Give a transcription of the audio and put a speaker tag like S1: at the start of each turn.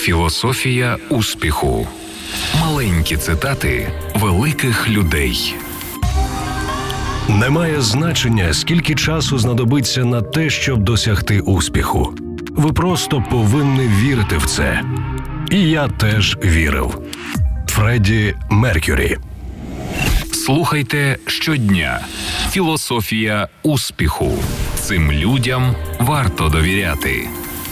S1: Філософія успіху. Маленькі цитати великих людей.
S2: Немає значення, скільки часу знадобиться на те, щоб досягти успіху. Ви просто повинні вірити в це. І я теж вірив. Фредді Меркюрі.
S1: Слухайте щодня. Філософія успіху. Цим людям варто довіряти.